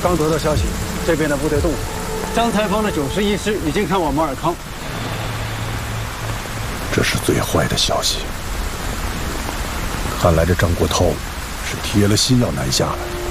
刚得到消息，这边的部队动了。张才芳的91师已经看往马尔康。 这是最坏的消息。看来这张国焘是铁了心要南下了。